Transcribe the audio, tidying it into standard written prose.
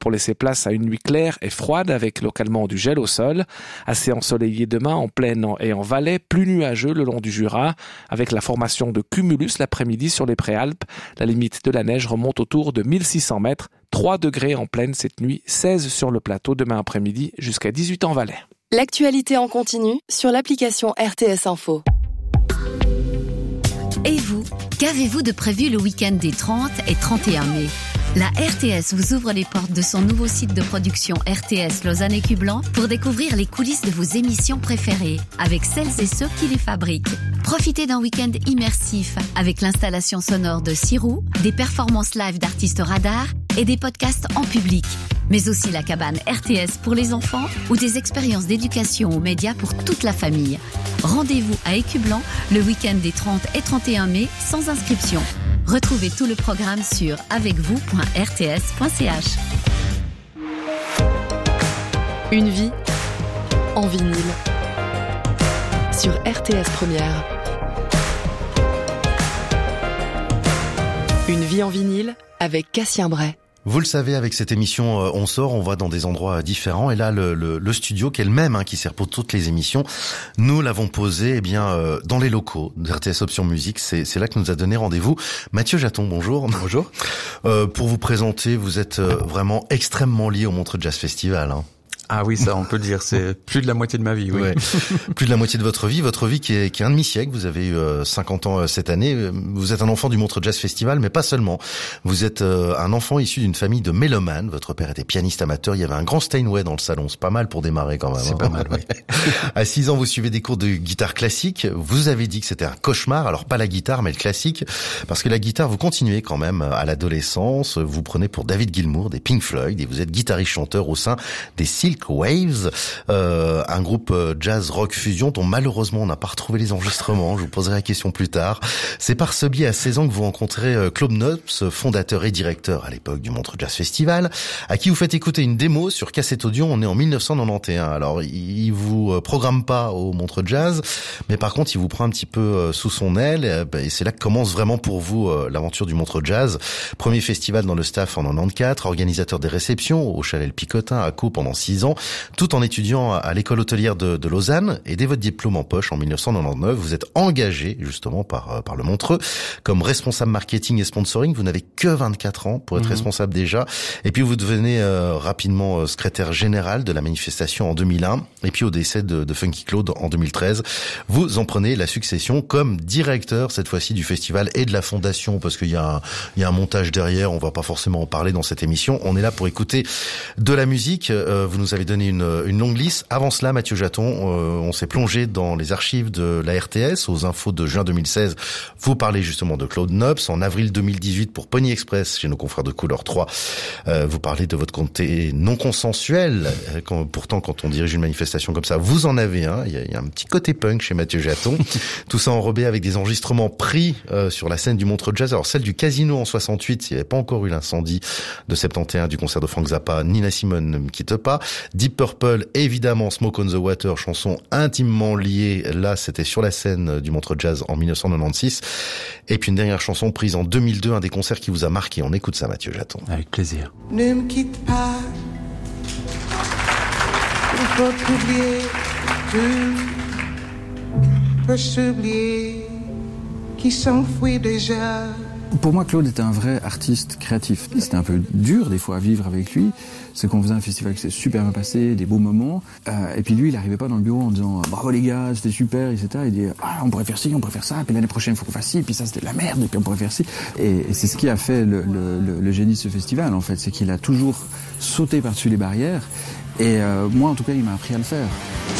pour laisser place à une nuit claire et froide avec localement du gel au sol. Assez ensoleillé demain en plaine et en Valais, plus nuageux le long du Jura, avec la formation de cumulus l'après-midi sur les Préalpes. La limite de la neige remonte autour de 1600 mètres, 3 degrés en plaine cette nuit, 16 sur le plateau demain après-midi, jusqu'à 18 en Valais. L'actualité en continu sur l'application RTS Info. Et vous, qu'avez-vous de prévu le week-end des 30 et 31 mai ? La RTS vous ouvre les portes de son nouveau site de production RTS Lausanne et Cublan pour découvrir les coulisses de vos émissions préférées avec celles et ceux qui les fabriquent. Profitez d'un week-end immersif avec l'installation sonore de Sirou, des performances live d'artistes radars et des podcasts en public. Mais aussi la cabane RTS pour les enfants ou des expériences d'éducation aux médias pour toute la famille. Rendez-vous à Écublan le week-end des 30 et 31 mai sans inscription. Retrouvez tout le programme sur avecvous.rts.ch. Une vie en vinyle sur RTS Première. Une vie en vinyle avec Cassien Bray. Vous le savez, avec cette émission On sort, on va dans des endroits différents. Et là, le studio, qui est le même, qui sert pour toutes les émissions, nous l'avons posé dans les locaux d'RTS Option Musique. C'est là que nous a donné rendez-vous Mathieu Jaton. Bonjour. Bonjour. Pour vous présenter, vous êtes vraiment extrêmement lié au Montreux Jazz Festival. Ah oui, ça on peut le dire, c'est plus de la moitié de ma vie, oui. Ouais. Plus de la moitié de votre vie qui est un demi-siècle. Vous avez eu 50 ans cette année. Vous êtes un enfant du Montreux Jazz Festival, mais pas seulement. Vous êtes un enfant issu d'une famille de mélomanes. Votre père était pianiste amateur. Il y avait un grand Steinway dans le salon. C'est pas mal pour démarrer quand même. C'est pas mal, oui. À 6 ans, vous suivez des cours de guitare classique. Vous avez dit que c'était un cauchemar. Alors pas la guitare, mais le classique. Parce que la guitare, vous continuez quand même à l'adolescence. Vous prenez pour David Gilmour des Pink Floyd et vous êtes guitariste-chanteur au sein des Silk Waves, un groupe jazz rock fusion dont malheureusement on n'a pas retrouvé les enregistrements. Je vous poserai la question plus tard. C'est par ce biais à 16 ans que vous rencontrez Claude Nobs, fondateur et directeur à l'époque du Montreux Jazz Festival, à qui vous faites écouter une démo sur cassette audio. On est en 1991. Alors il vous programme pas au Montreux Jazz, mais par contre il vous prend un petit peu sous son aile et c'est là que commence vraiment pour vous l'aventure du Montreux Jazz. Premier festival dans le staff en 94, organisateur des réceptions au Chalet Le Picotin à Caux pendant 6 ans, tout en étudiant à l'école hôtelière de Lausanne. Et dès votre diplôme en poche en 1999, vous êtes engagé justement par le Montreux comme responsable marketing et sponsoring. Vous n'avez que 24 ans pour être responsable déjà. Et puis vous devenez rapidement secrétaire général de la manifestation en 2001. Et puis au décès de Funky Claude en 2013, vous en prenez la succession comme directeur cette fois-ci du festival et de la fondation, parce qu'il y a un montage derrière. On va pas forcément en parler dans cette émission. On est là pour écouter de la musique. Vous nous avez donné une longue liste. Avant cela, Mathieu Jaton, on s'est plongé dans les archives de la RTS, aux infos de juin 2016. Vous parlez justement de Claude Nobs. En avril 2018, pour Pony Express, chez nos confrères de Couleur 3, vous parlez de votre côté non consensuel. Pourtant, quand on dirige une manifestation comme ça, vous en avez un. Il y a un petit côté punk chez Mathieu Jaton. Tout ça enrobé avec des enregistrements pris sur la scène du Montreux Jazz. Alors, celle du Casino en 68, il n'y avait pas encore eu l'incendie de 71 du concert de Frank Zappa. Nina Simone ne me quitte pas. Deep Purple, évidemment, Smoke on the Water, chanson intimement liée. Là, c'était sur la scène du Montreux Jazz en 1996. Et puis une dernière chanson prise en 2002, un des concerts qui vous a marqué. On écoute ça, Mathieu Jaton. Avec plaisir. Ne me quitte pas, il faut oublier, tout peut s'oublier, qui s'enfuit déjà. Pour moi, Claude était un vrai artiste créatif. C'était un peu dur, des fois, à vivre avec lui. C'est qu'on faisait un festival qui s'est super bien passé, des beaux moments. Et puis lui, il n'arrivait pas dans le bureau en disant « Bravo les gars, c'était super, etc. » Il dit « Ah, on pourrait faire ci, on pourrait faire ça, puis l'année prochaine, il faut qu'on fasse ci, puis ça, c'était de la merde, et puis on pourrait faire ci. » Et c'est ce qui a fait le génie de ce festival, en fait. C'est qu'il a toujours sauté par-dessus les barrières. Et moi, en tout cas, il m'a appris à le faire.